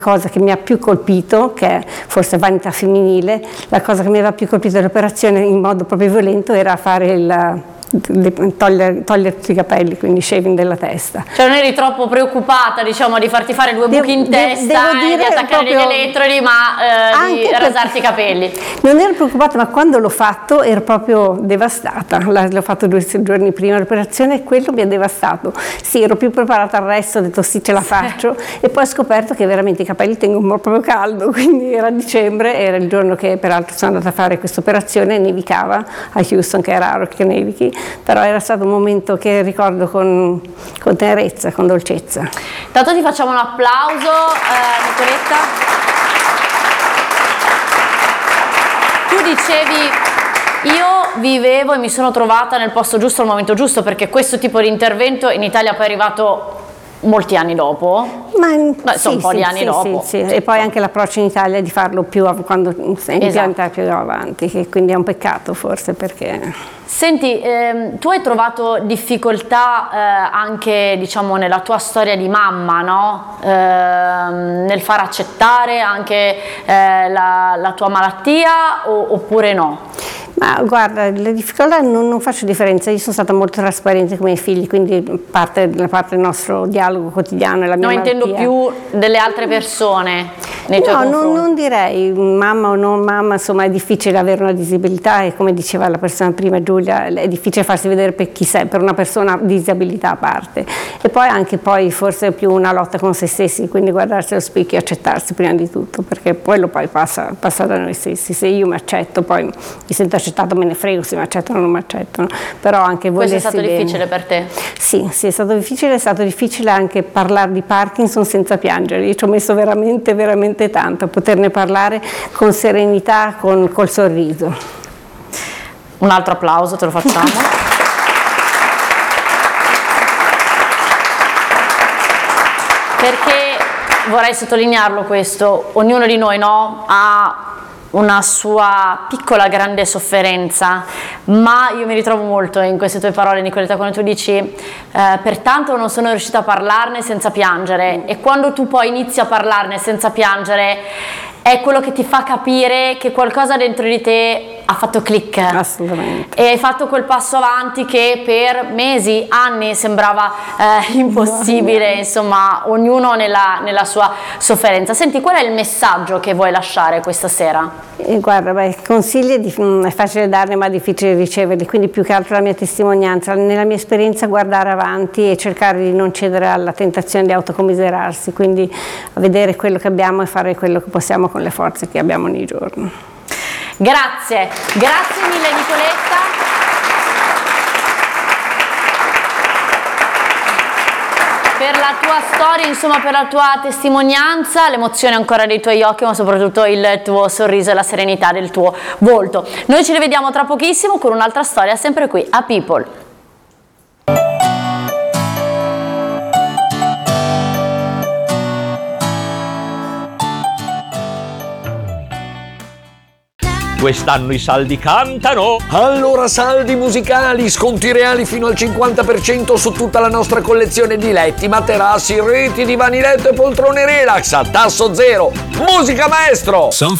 cosa che mi ha più colpito, che è forse vanità femminile, la cosa che mi aveva più colpito dell'operazione in modo proprio violento era fare togliere tutti i capelli, quindi shaving della testa. Cioè non eri troppo preoccupata, diciamo, di farti fare 2 buchi in testa e di attaccare degli elettrodi, ma di rasarti i capelli? Non ero preoccupata, ma quando l'ho fatto ero proprio devastata. L'ho fatto 2 giorni prima dell'operazione e quello mi ha devastato. Sì, ero più preparata al resto, ho detto sì, ce la faccio, e poi ho scoperto che veramente i capelli tengono proprio caldo, quindi era dicembre, era il giorno che peraltro sono andata a fare questa operazione, nevicava a Houston, che è raro che nevichi, però era stato un momento che ricordo con tenerezza, con dolcezza. Intanto ti facciamo un applauso, Nicoletta. Tu dicevi: io vivevo e mi sono trovata nel posto giusto al momento giusto, perché questo tipo di intervento in Italia poi è arrivato molti anni dopo. Sono un po' di anni dopo. Sì. E poi anche l'approccio in Italia di farlo più quando sei più avanti, che quindi è un peccato forse, perché... Senti, tu hai trovato difficoltà anche, diciamo, nella tua storia di mamma, no? Nel far accettare anche la tua malattia, oppure no? Ma guarda, le difficoltà non faccio differenza, io sono stata molto trasparente con i miei figli, quindi parte del nostro dialogo quotidiano è la mia malattia. Intendo più delle altre persone nei tuoi confronti. No, non direi mamma o non mamma, insomma è difficile avere una disabilità e, come diceva la persona prima, Giulia, è difficile farsi vedere per chi sei, per una persona disabilità a parte. E poi anche forse è più una lotta con se stessi, quindi guardarsi allo specchio e accettarsi prima di tutto, perché quello poi passa da noi stessi. Se io mi accetto, poi mi sento accettato, me ne frego se mi accettano o non mi accettano, però anche volersi bene. Questo è stato difficile per te? Sì, è stato difficile anche parlare di Parkinson senza piangere. Io ci ho messo veramente, veramente tanto a poterne parlare con serenità, col sorriso. Un altro applauso te lo facciamo. Perché vorrei sottolinearlo questo, ognuno di noi, no, ha una sua piccola grande sofferenza, ma io mi ritrovo molto in queste tue parole, Nicoletta, quando tu dici pertanto non sono riuscita a parlarne senza piangere, e quando tu poi inizi a parlarne senza piangere è quello che ti fa capire che qualcosa dentro di te ha fatto click. Assolutamente. E hai fatto quel passo avanti che per mesi, anni sembrava impossibile, insomma, ognuno nella sua sofferenza. Senti, qual è il messaggio che vuoi lasciare questa sera? Guarda, consigli è facile darne ma è difficile riceverli, quindi più che altro la mia testimonianza, nella mia esperienza guardare avanti e cercare di non cedere alla tentazione di autocommiserarsi, quindi vedere quello che abbiamo e fare quello che possiamo con le forze che abbiamo ogni giorno. Grazie mille Nicoletta. Per la tua storia, insomma, per la tua testimonianza, l'emozione ancora dei tuoi occhi, ma soprattutto il tuo sorriso e la serenità del tuo volto. Noi ci rivediamo tra pochissimo con un'altra storia, sempre qui a People. Quest'anno i saldi cantano! Allora saldi musicali, sconti reali fino al 50% su tutta la nostra collezione di letti, materassi, reti, divani letto e poltrone relax a tasso zero. Musica maestro!